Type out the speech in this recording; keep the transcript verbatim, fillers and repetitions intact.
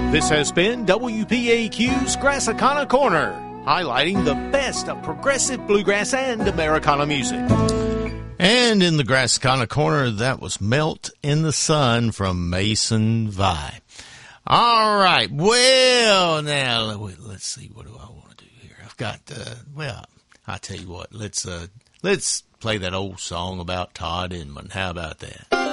This has been W P A Q's Grassicana Corner, highlighting the best of progressive bluegrass and Americana music. And in the Grassicana Corner, that was Melt in the Sun from Mason Vi. All right. Well, now, let's see. What do I want to do here? I've got, uh, well, I'll tell you what. Let's, uh, let's play that old song about Todd Inman. How about that?